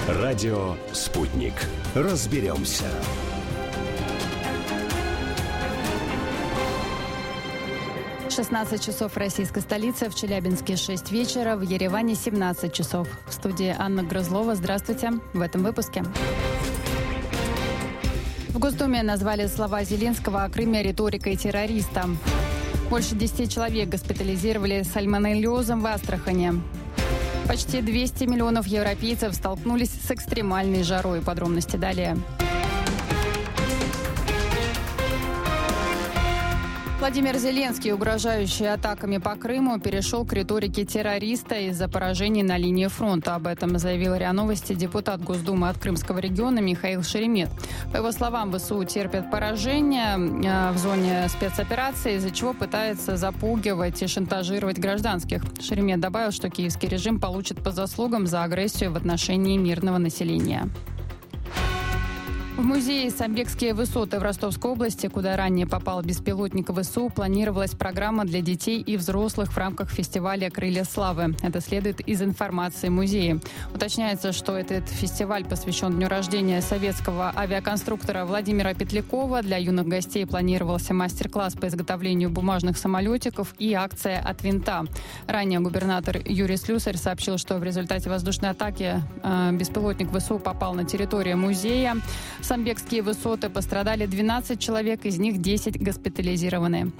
Радио «Спутник». Разберемся. — 16 часов в российской столице, в Челябинске 6 вечера, в Ереване 17 часов. В студии Анна Грызлова. Здравствуйте. В этом выпуске. В Госдуме назвали слова Зеленского о Крыме риторикой террориста. Больше 10 человек госпитализировали с сальмонеллезом в Астрахани. Почти 200 миллионов европейцев столкнулись с экстремальной жарой. Подробности далее. Владимир Зеленский, угрожающий атаками по Крыму, перешел к риторике террориста из-за поражений на линии фронта. Об этом заявил РИА Новости депутат Госдумы от Крымского региона Михаил Шеремет. По его словам, ВСУ терпят поражение в зоне спецоперации, из-за чего пытается запугивать и шантажировать гражданских. Шеремет добавил, что киевский режим получит по заслугам за агрессию в отношении мирного населения. В музее «Самбекские высоты» в Ростовской области, куда ранее попал беспилотник ВСУ, планировалась программа для детей и взрослых в рамках фестиваля «Крылья славы». Это следует из информации музея. Уточняется, что этот фестиваль посвящен дню рождения советского авиаконструктора Владимира Петлякова. Для юных гостей планировался мастер-класс по изготовлению бумажных самолетиков и акция «От винта». Ранее губернатор Юрий Слюсарь сообщил, что в результате воздушной атаки беспилотник ВСУ попал на территорию музея. Самбекские высоты пострадали 12 человек, из них 10 госпитализированы.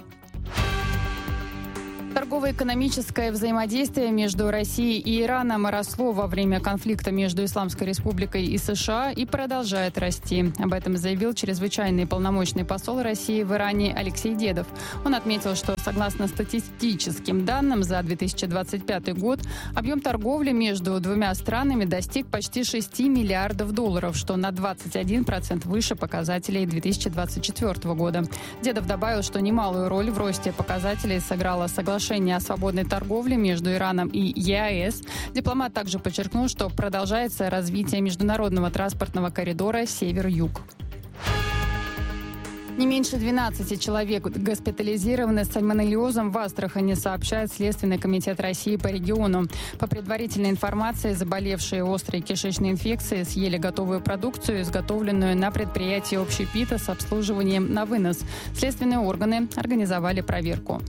Торгово-экономическое взаимодействие между Россией и Ираном росло во время конфликта между Исламской Республикой и США и продолжает расти. Об этом заявил чрезвычайный полномочный посол России в Иране Алексей Дедов. Он отметил, что согласно статистическим данным за 2025 год объем торговли между двумя странами достиг почти 6 миллиардов долларов, что на 21% выше показателей 2024 года. Дедов добавил, что немалую роль в росте показателей сыграло соглашение о свободной торговле между Ираном и ЕАЭС. Дипломат также подчеркнул, что продолжается развитие международного транспортного коридора «Север-Юг». Не меньше 12 человек госпитализированы с сальмонеллезом в Астрахани, сообщает Следственный комитет России по региону. По предварительной информации, заболевшие острой кишечной инфекцией съели готовую продукцию, изготовленную на предприятии общепита с обслуживанием на вынос. Следственные органы организовали проверку.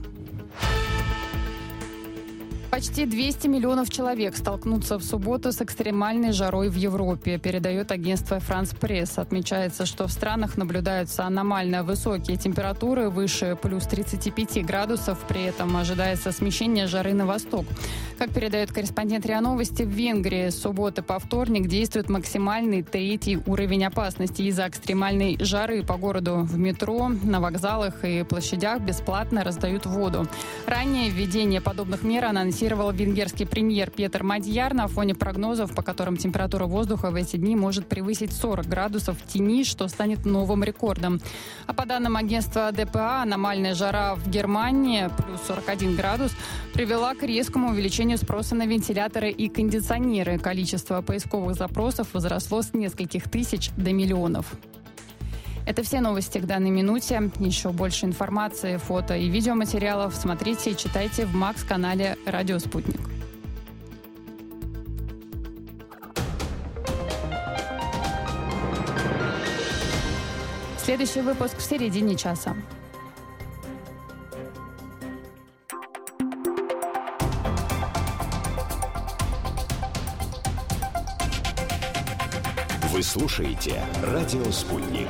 Почти 200 миллионов человек столкнутся в субботу с экстремальной жарой в Европе, передает агентство «Франс Пресс». Отмечается, что в странах наблюдаются аномально высокие температуры, выше плюс 35 градусов. При этом ожидается смещение жары на восток. Как передает корреспондент РИА Новости, в Венгрии с субботы по вторник действует максимальный 3-й уровень опасности из-за экстремальной жары. По городу в метро, на вокзалах и площадях бесплатно раздают воду. Ранее введение подобных мер анонсировал венгерский премьер Петер Мадьяр на фоне прогнозов, по которым температура воздуха в эти дни может превысить 40 градусов в тени, что станет новым рекордом. А по данным агентства ДПА, аномальная жара в Германии, плюс 41 градус, привела к резкому увеличению спроса на вентиляторы и кондиционеры. Количество поисковых запросов возросло с нескольких тысяч до миллионов. Это все новости к данной минуте. Еще больше информации, фото и видеоматериалов смотрите и читайте в МАКС-канале «Радио Спутник». Следующий выпуск в середине часа. Вы слушаете «Радио Спутник».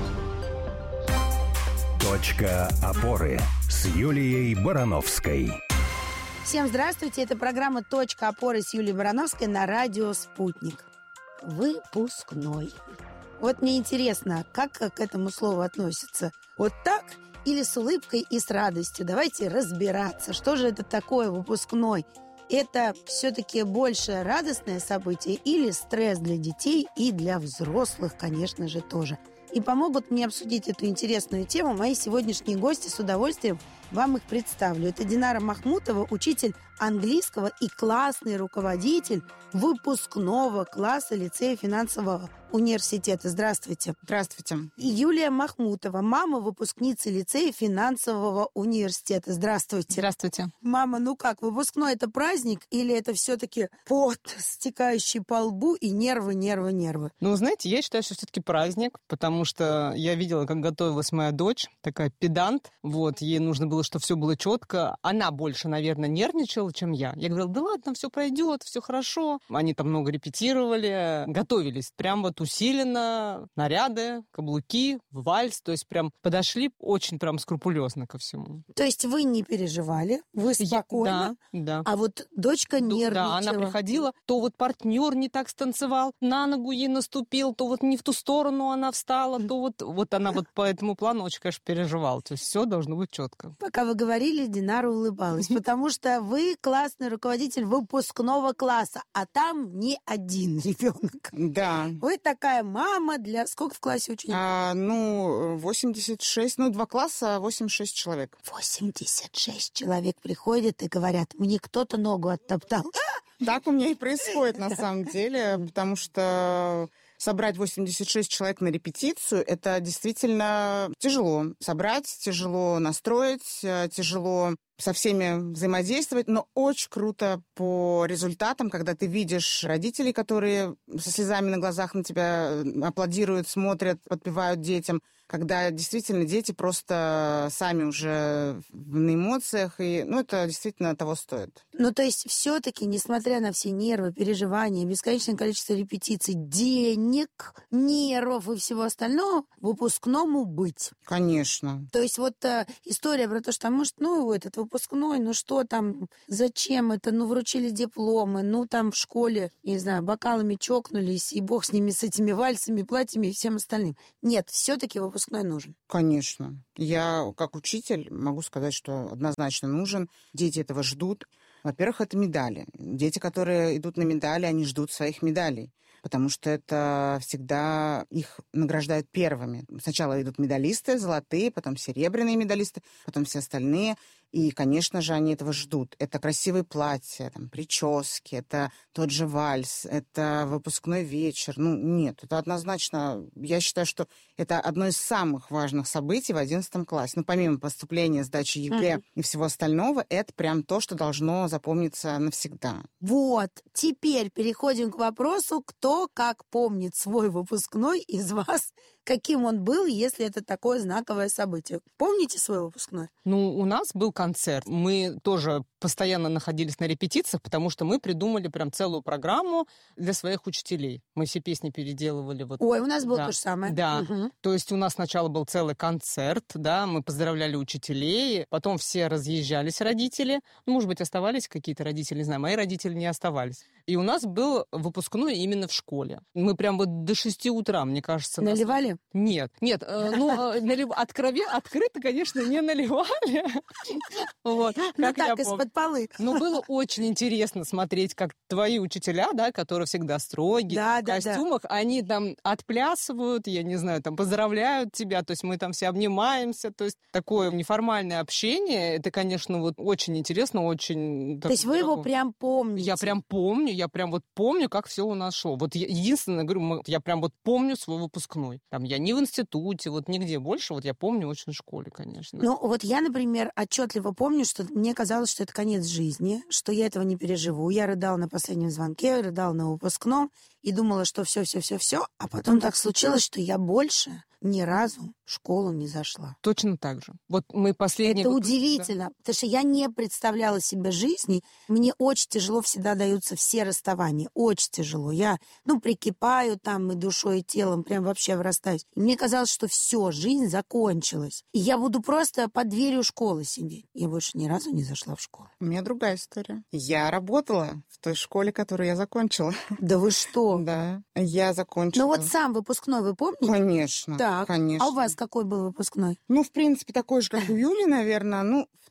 Точка опоры с Юлией Барановской. Всем здравствуйте, это программа «Точка опоры» с Юлией Барановской на радио «Спутник». Выпускной. Вот мне интересно, как к этому слову относятся? Вот так или с улыбкой и с радостью? Давайте разбираться, что же это такое выпускной? Это все-таки больше радостное событие или стресс для детей и для взрослых, конечно же, тоже? И помогут мне обсудить эту интересную тему мои сегодняшние гости. С удовольствием вам их представлю. Это Динара Махмутова, учитель английского и классный руководитель выпускного класса лицея финансового университета. Здравствуйте. Здравствуйте. И Юлия Махмутова, мама выпускницы лицея финансового университета. Здравствуйте. Здравствуйте. Мама, ну как, выпускной это праздник или это все-таки пот, стекающий по лбу и нервы? Ну, знаете, я считаю, что все-таки праздник, потому что я видела, как готовилась моя дочь, такая педант. Вот, ей нужно было, чтобы все было четко. Она больше, наверное, нервничала, чем я. Я говорила, да ладно, все пройдет, все хорошо. Они там много репетировали, готовились прям вот усиленно, наряды, каблуки, вальс, то есть прям подошли очень прям скрупулезно ко всему. То есть вы не переживали, вы спокойно, да. а вот дочка нервничала. Да, она приходила, то вот партнер не так станцевал, на ногу ей наступил, то вот не в ту сторону она встала, то вот она вот по этому плану очень, конечно, переживала. То есть все должно быть четко. Пока вы говорили, Динара улыбалась, потому что вы классный руководитель выпускного класса, а там не один ребенок. Да. Вы такая мама для... Сколько в классе учеников? 86, 2 класса, 86 человек. 86 человек приходят и говорят, мне кто-то ногу оттоптал. Так у меня и происходит на самом деле, потому что собрать 86 человек на репетицию, это действительно тяжело. Собрать, тяжело настроить, тяжело со всеми взаимодействовать, но очень круто по результатам, когда ты видишь родителей, которые со слезами на глазах на тебя аплодируют, смотрят, подпевают детям, когда действительно дети просто сами уже на эмоциях, и это действительно того стоит. Ну, то есть все-таки, несмотря на все нервы, переживания, бесконечное количество репетиций, денег, нервов и всего остального, выпускному быть. Конечно. То есть вот история про то, что, может, этот выпускной, что там, зачем это, вручили дипломы, там в школе, не знаю, бокалами чокнулись, и бог с ними, с этими вальсами, платьями и всем остальным. Нет, все-таки выпускной нужен. Конечно. Я, как учитель, могу сказать, что однозначно нужен. Дети этого ждут. Во-первых, это медали. Дети, которые идут на медали, они ждут своих медалей, потому что это всегда их награждают первыми. Сначала идут медалисты, золотые, потом серебряные медалисты, потом все остальные. И, конечно же, они этого ждут. Это красивые платья, прически, это тот же вальс, это выпускной вечер. Нет, это однозначно... Я считаю, что это одно из самых важных событий в 11 классе. Помимо поступления, сдачи ЕГЭ и всего остального, это прям то, что должно запомниться навсегда. Вот. Теперь переходим к вопросу, кто как помнит свой выпускной из вас, каким он был, если это такое знаковое событие. Помните свой выпускной? У нас был концерт. Мы тоже постоянно находились на репетициях, потому что мы придумали прям целую программу для своих учителей. Мы все песни переделывали. Ой, у нас было то же самое. Да. Угу. То есть у нас сначала был целый концерт, да, мы поздравляли учителей, потом все разъезжались родители. Может быть, оставались какие-то родители, не знаю, мои родители не оставались. И у нас был выпускной именно в школе. Мы прям до 6 утра, мне кажется. Наливали? Нет. Открыто, конечно, не наливали. Так, из-под полы. Было очень интересно смотреть, как твои учителя, да, которые всегда строгие, в костюмах, они там отплясывают, я не знаю, поздравляют тебя, то есть мы там все обнимаемся, то есть такое неформальное общение, это, конечно, очень интересно, очень... То есть вы его прям помните? Я прям помню, как все у нас шло. Единственное, говорю, я прям помню свой выпускной. Я не в институте, нигде больше, я помню очень в школе, конечно. Я, например, отчетливо помню, что мне казалось, что это конец жизни, что я этого не переживу. Я рыдала на последнем звонке, рыдала на выпускном и думала, что все, а потом так случилось, что я больше ни разу в школу не зашла. Точно так же. Мы последний... Это удивительно, потому что я не представляла себе жизни. Мне очень тяжело всегда даются все расставания. Очень тяжело. Я, прикипаю и душой, и телом, прям вообще врастаюсь. И мне казалось, что все, жизнь закончилась. И я буду просто под дверью школы сидеть. Я больше ни разу не зашла в школу. У меня другая история. Я работала в той школе, которую я закончила. Да вы что? Да, я закончила. Сам выпускной вы помните? Конечно. Так. Конечно. А у вас какой был выпускной? В принципе, такой же, как у Юли, наверное. В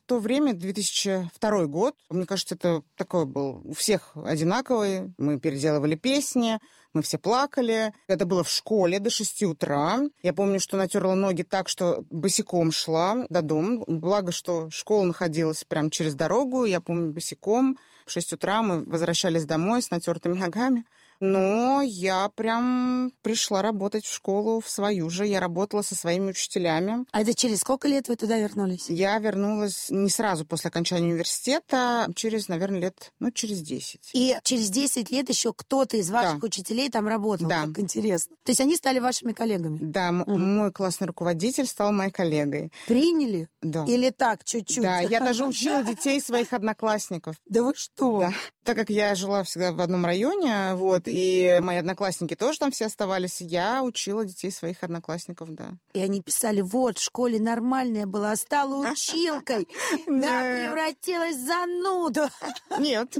то время, 2002 год, мне кажется, это такой был у всех одинаковый. Мы переделывали песни, мы все плакали. Это было в школе до 6 утра. Я помню, что натерла ноги так, что босиком шла до дома. Благо, что школа находилась прямо через дорогу. Я помню, босиком в 6 утра мы возвращались домой с натертыми ногами. Но я прям пришла работать в школу, в свою же. Я работала со своими учителями. А это через сколько лет вы туда вернулись? Я вернулась не сразу после окончания университета, через, наверное, лет, через 10. И через 10 лет еще кто-то из ваших учителей там работал? Да. Как интересно. То есть они стали вашими коллегами? Да, мой классный руководитель стал моей коллегой. Приняли? Да. Или так, чуть-чуть? Да, я даже учила детей своих одноклассников. Да вы что? Да. Так как я жила всегда в одном районе, и мои одноклассники тоже там все оставались, я учила детей своих одноклассников, да. И они писали, вот, в школе нормальная была, стала училкой, превратилась в зануду. Нет,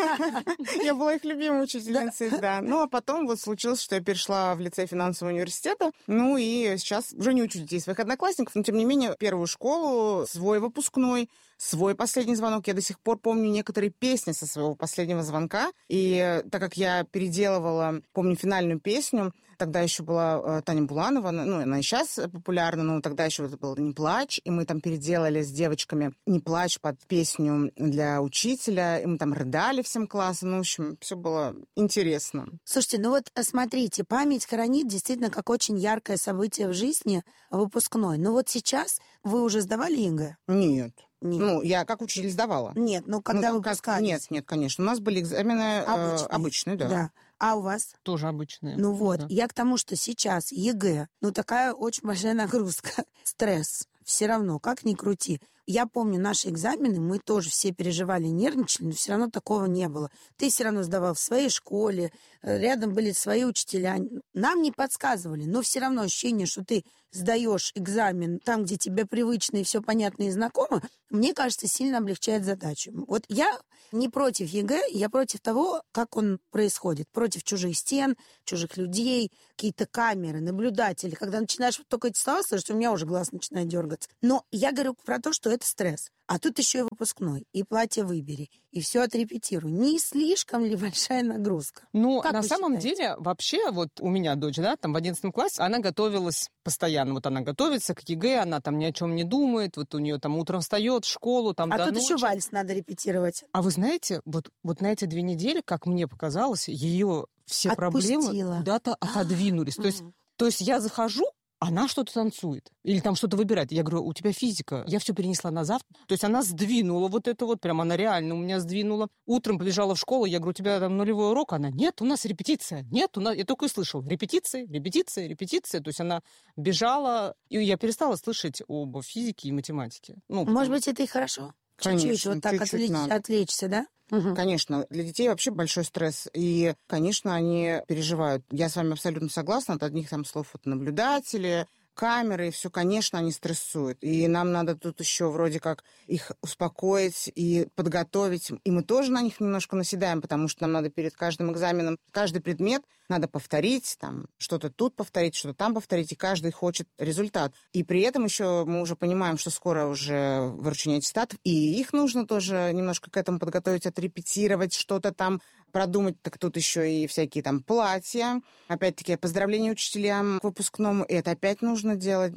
я была их любимой учительницей, да. Ну, а потом вот случилось, что я перешла в лицей финансового университета, и сейчас уже не учу детей своих одноклассников, но, тем не менее, первую школу, свой выпускной, свой последний звонок. Я до сих пор помню некоторые песни со своего последнего звонка. И так как я переделывала, помню, финальную песню, тогда еще была Таня Буланова, она и сейчас популярна, но тогда еще это был «Не плачь», и мы там переделали с девочками «Не плачь» под песню для учителя, и мы там рыдали всем классом, в общем, все было интересно. Слушайте, смотрите, память хранит действительно как очень яркое событие в жизни выпускной. Но вот сейчас вы уже сдавали ЕГЭ? Нет. Нет. Я как учитель сдавала. Нет, когда вы выпускались? Нет, конечно. У нас были экзамены обычные, да. Да. А у вас? Тоже обычные. Да. Я к тому, что сейчас ЕГЭ, такая очень большая нагрузка, стресс. Все равно, как ни крути. Я помню наши экзамены, мы тоже все переживали, нервничали, но все равно такого не было. Ты все равно сдавал в своей школе, рядом были свои учителя. Нам не подсказывали, но все равно ощущение, что ты сдаешь экзамен там, где тебе привычно и все понятно и знакомо, мне кажется, сильно облегчает задачу. Вот я не против ЕГЭ, я против того, как он происходит. Против чужих стен, чужих людей, какие-то камеры, наблюдатели. Когда начинаешь только эти слова слышать, у меня уже глаз начинает дергаться. Но я говорю про то, что это стресс. А тут еще и выпускной, и платье выбери, и все отрепетируй. Не слишком ли большая нагрузка? На самом деле, вообще, вот у меня дочь, там в 11 классе, она готовилась постоянно. Вот она готовится к ЕГЭ, она там ни о чем не думает, вот у нее там утром встает, в школу, там до тут ночи. еще вальс надо репетировать. А вы знаете, вот на эти 2 недели, как мне показалось, ее все проблемы куда-то отодвинулись. То есть я захожу, она что-то танцует или там что-то выбирает. Я говорю, у тебя физика. Я все перенесла на завтра. То есть она сдвинула вот это вот, прям она реально у меня сдвинула. Утром побежала в школу, я говорю, у тебя там нулевой урок? Она, нет, у нас репетиция. Нет, у нас... Я только и слышала, репетиции. То есть она бежала, и я перестала слышать об физике и математике. Может быть, это и хорошо? Конечно, чуть-чуть вот так отвлечься, да? Конечно, для детей вообще большой стресс. И, конечно, они переживают. Я с вами абсолютно согласна. От одних там слов наблюдатели, камеры, и все, конечно, они стрессуют. И нам надо тут еще вроде как их успокоить и подготовить. И мы тоже на них немножко наседаем, потому что нам надо перед каждым экзаменом, каждый предмет надо повторить, там, что-то тут повторить, что-то там повторить, и каждый хочет результат. И при этом еще мы уже понимаем, что скоро уже вручение аттестатов, и их нужно тоже немножко к этому подготовить, отрепетировать, что-то там продумать. Так тут еще и всякие там платья. Опять-таки, поздравления учителям к выпускному, и это опять нужно делать.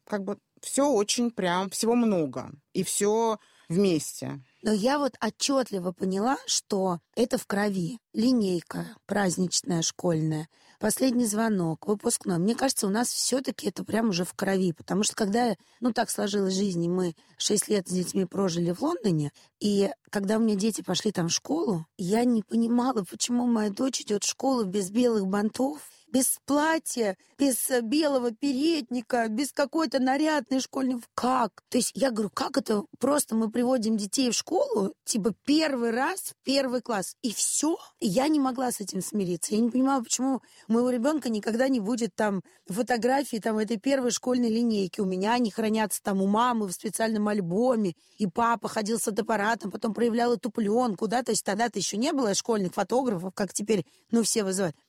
Все очень прям, всего много. И все вместе. Но я вот отчетливо поняла, что это в крови. Линейка праздничная, школьная, последний звонок, выпускной. Мне кажется, у нас все-таки это прям уже в крови. Потому что когда, так сложилась жизнь, и мы 6 лет с детьми прожили в Лондоне, и когда у меня дети пошли там в школу, я не понимала, почему моя дочь идет в школу без белых бантов, без платья, без белого передника, без какой-то нарядной школьной... Как? То есть я говорю, как это? Просто мы приводим детей в школу, первый раз в первый класс, и все. И я не могла с этим смириться. Я не понимала, почему у моего ребенка никогда не будет там фотографии там этой первой школьной линейки. У меня они хранятся там у мамы в специальном альбоме, и папа ходил с фотоаппаратом, потом проявлял эту пленку, да, то есть тогда-то еще не было школьных фотографов, как теперь, все вызывают.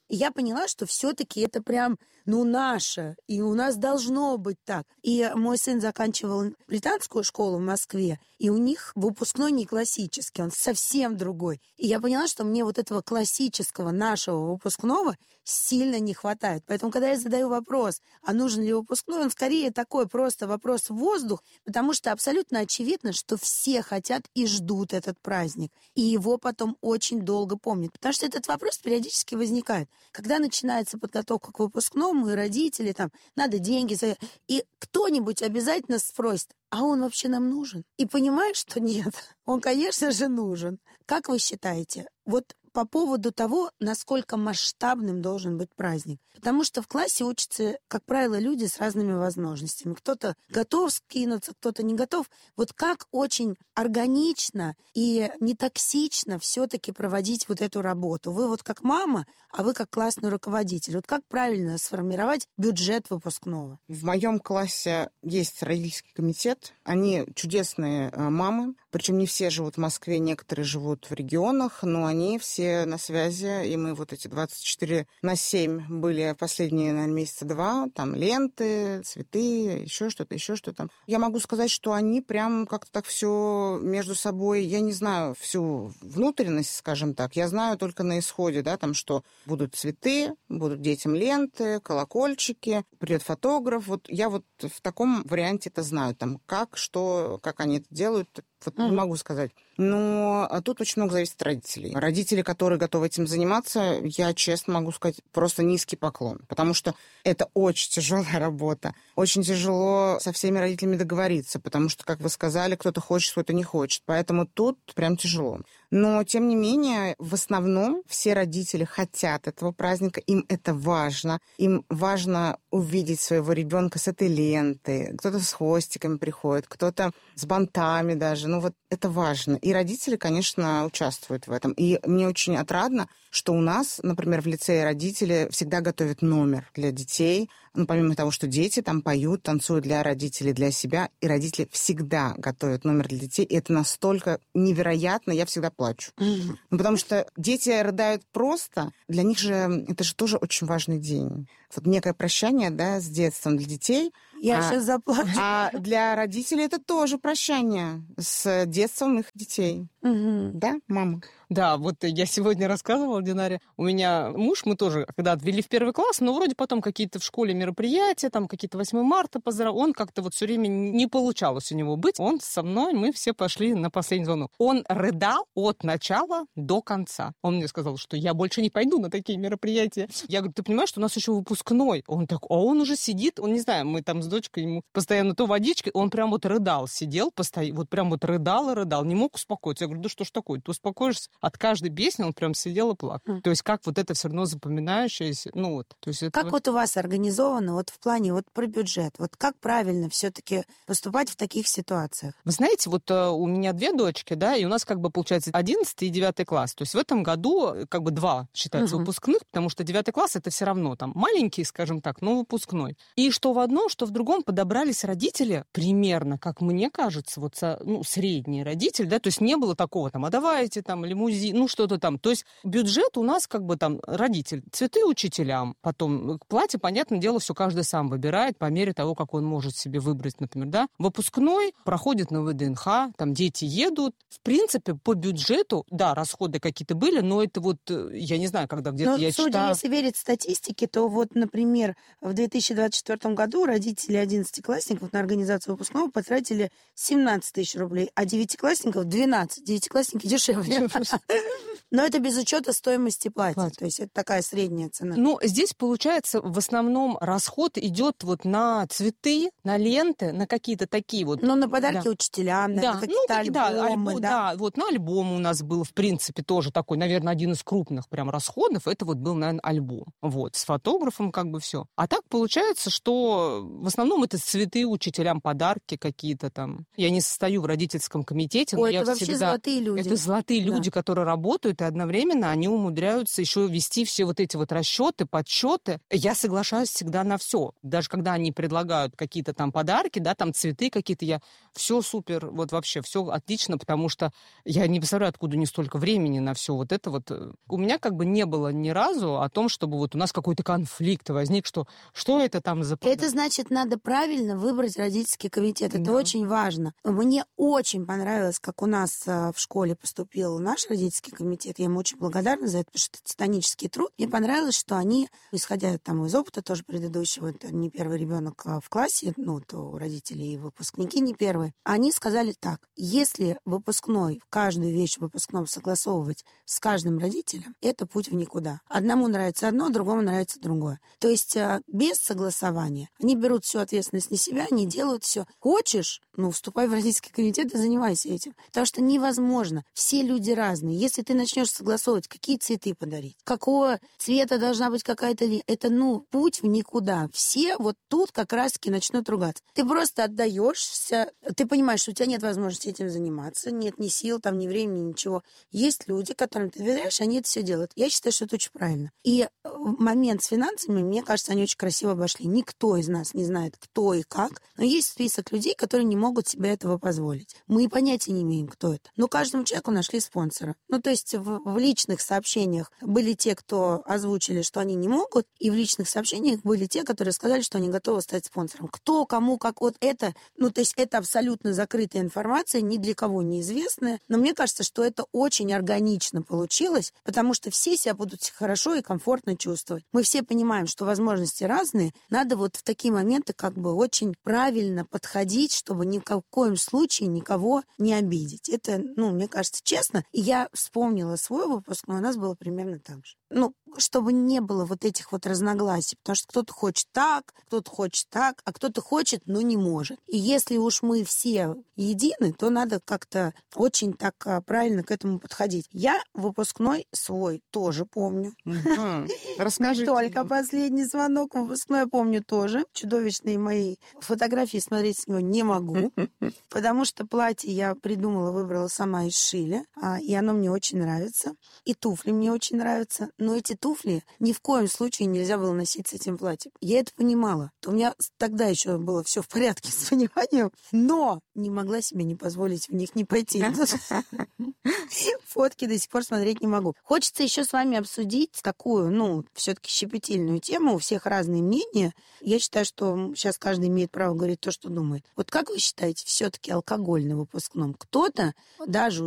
И я поняла, что все-таки это прям, наше, и у нас должно быть так. И мой сын заканчивал британскую школу в Москве, и у них выпускной не классический, он совсем другой. И я поняла, что мне вот этого классического нашего выпускного сильно не хватает. Поэтому, когда я задаю вопрос, а нужен ли выпускной, он скорее такой просто вопрос в воздух, потому что абсолютно очевидно, что все хотят и ждут этот праздник, и его потом очень долго помнят. Потому что этот вопрос периодически возникает. Когда начинается подготовка к выпускному, и родители, надо деньги, и кто-нибудь обязательно спросит, а он вообще нам нужен? И понимаешь, что нет, он, конечно же, нужен. Как вы считаете, вот по поводу того, насколько масштабным должен быть праздник? Потому что в классе учатся, как правило, люди с разными возможностями. Кто-то готов скинуться, кто-то не готов. Вот как очень органично и не токсично все-таки проводить вот эту работу? Вы вот как мама, а вы как классный руководитель. Вот как правильно сформировать бюджет выпускного? В моем классе есть родительский комитет. Они чудесные мамы. Причем не все живут в Москве, некоторые живут в регионах, но они все на связи. И мы вот эти 24/7 были последние, наверное, месяца 2. Там ленты, цветы, еще что-то. Я могу сказать, что они прям как-то так все между собой, я не знаю всю внутренность, скажем так. Я знаю только на исходе, что будут цветы, будут детям ленты, колокольчики, придет фотограф. Вот я вот в таком варианте это знаю. Как они это делают, не могу сказать. Но тут очень много зависит от родителей. Родители, которые готовы этим заниматься, я честно могу сказать, просто низкий поклон. Потому что это очень тяжелая работа. Очень тяжело со всеми родителями договориться, потому что, как вы сказали, кто-то хочет, кто-то не хочет. Поэтому тут прям тяжело. Но, тем не менее, в основном все родители хотят этого праздника, им это важно. Им важно увидеть своего ребенка с этой лентой. Кто-то с хвостиками приходит, кто-то с бантами даже. Это важно. И родители, конечно, участвуют в этом. И мне очень отрадно, что у нас, например, в лицее родители всегда готовят номер для детей. Помимо того, что дети там поют, танцуют для родителей, для себя, и родители всегда готовят номер для детей. И это настолько невероятно, я всегда плачу. Потому что дети рыдают просто. Для них же это же тоже очень важный день. Вот некое прощание, с детством для детей. Я сейчас заплачу. А для родителей это тоже прощание с детством их детей. Да, мама? Да, вот я сегодня рассказывала Динаре. У меня муж, мы тоже, когда отвели в 1 класс, но вроде потом какие-то в школе мероприятия, какие-то 8 марта поздравлял. Он как-то все время не получалось у него быть. Он со мной, мы все пошли на последний звонок. Он рыдал от начала до конца. Он мне сказал, что я больше не пойду на такие мероприятия. Я говорю, ты понимаешь, что у нас еще выпускной? Он так, он уже сидит, он не знаю, мы там с дочкой ему постоянно то водичкой, он прям вот рыдал, сидел, прям вот рыдал и рыдал, не мог успокоиться. Я говорю, да что ж такое, ты успокоишься? От каждой песни он прям сидел и плакал. То есть как вот это все равно запоминающееся, то есть это как вот у вас организовано в плане про бюджет? Как правильно все-таки поступать в таких ситуациях? Вы знаете, у меня 2 дочки, и у нас получается 11 и 9 класс. То есть в этом году 2 считаются выпускных, потому что 9 класс это все равно маленький, скажем так, но выпускной. И что в одном, что в другом подобрались родители примерно, как мне кажется, средние родители, то есть не было такого а давайте лимузин, что-то там. То есть бюджет у нас родитель, цветы учителям, потом платье, понятное дело, все каждый сам выбирает по мере того, как он может себе выбрать, например, Выпускной проходит на ВДНХ, дети едут. В принципе, по бюджету, расходы какие-то были, но это я не знаю, когда где-то я читала. Если верить статистике, то например, в 2024 году родители 11-классников на организацию выпускного потратили 17 тысяч рублей, а 9-классников 12. 9-классники дешевле. Но это без учета стоимости платья. То есть это такая средняя цена. Здесь, получается, в основном расход идет на цветы, на ленты, на какие-то такие на подарки учителям, на какие-то альбомы. На альбом у нас был, в принципе, тоже такой, наверное, один из крупных прям расходов. Это был, наверное, альбом. С фотографом все. А так получается, что в основном это цветы учителям, подарки какие-то там. Я не состою в родительском комитете, но Ой, я это вообще всегда... золотые люди. Это золотые Да. люди, которые работают, и одновременно они умудряются еще вести все вот эти вот расчеты, подсчеты. Я соглашаюсь всегда на все. Даже когда они предлагают какие-то там подарки, да, там цветы какие-то, я все супер, вот вообще все отлично, потому что я не представляю, откуда не столько времени на все вот это вот. У меня как бы не было ни разу о том, чтобы вот у нас какой-то конфликт возник, что это там за... Это значит, надо правильно выбрать родительский комитет. Это Да. очень важно. Мне очень понравилось, как у нас в школе поступил наш родительский комитет. Я ему очень благодарна за это, потому что это титанический труд. Мне понравилось, что они, исходя там из опыта тоже предыдущего, это не первый ребенок в классе, ну, то родители и выпускники не первые, они сказали так: если выпускной, каждую вещь в выпускном согласовывать с каждым родителем, это путь в никуда. Одному нравится одно, другому нравится другое. То есть без согласования они берут всю ответственность на себя, они делают все. Хочешь, ну, вступай в родительский комитет и занимайся этим. Потому что невозможно. Все люди разные. Если ты начнешь согласовывать, какие цветы подарить, какого цвета должна быть какая-то... Это, ну, путь в никуда. Все вот тут как раз-таки начнут ругаться. Ты просто отдаешься, ты понимаешь, что у тебя нет возможности этим заниматься, нет ни сил, там, ни времени, ничего. Есть люди, которым ты доверяешь, они это все делают. Я считаю, что это очень правильно. И момент с финансами, мне кажется, они очень красиво обошли. Никто из нас не знает, кто и как, но есть список людей, которые не могут себе этого позволить. Мы и понятия не имеем, кто это. Но каждому человеку нашли спонсора. Ну, то есть в личных сообщениях были те, кто озвучили, что они не могут, и в личных сообщениях были те, которые сказали, что они готовы стать спонсором. Кто, кому, как, вот это, ну, то есть это абсолютно закрытая информация, ни для кого неизвестная, но мне кажется, что это очень органично получилось, потому что все себя будут хорошо и комфортно чувствовать. Мы все понимаем, что возможности разные, надо вот в такие моменты как бы очень правильно подходить, чтобы ни в коем случае никого не обидеть. Это, ну, мне кажется, честно. И я вспомнила свой выпускной, у нас было примерно так же. Ну, чтобы не было вот этих вот разногласий, потому что кто-то хочет так, а кто-то хочет, но не может. И если уж мы все едины, то надо как-то очень так правильно к этому подходить. Я выпускной свой тоже помню. Расскажи. Только последний звонок выпускной я помню тоже. Чудовищные мои фотографии, смотреть с него не могу, потому что платье я придумала, выбрала сама и сшили, и оно мне очень нравится. И туфли мне очень нравятся. Но эти туфли ни в коем случае нельзя было носить с этим платьем. Я это понимала. У меня тогда еще было все в порядке с пониманием, но не могла себе не позволить в них не пойти. Фотки до сих пор смотреть не могу. Хочется еще с вами обсудить такую, ну, все-таки щепетильную тему. У всех разные мнения. Я считаю, что сейчас каждый имеет право говорить то, что думает. Вот как вы считаете, все-таки алкоголь на выпускном? Кто-то даже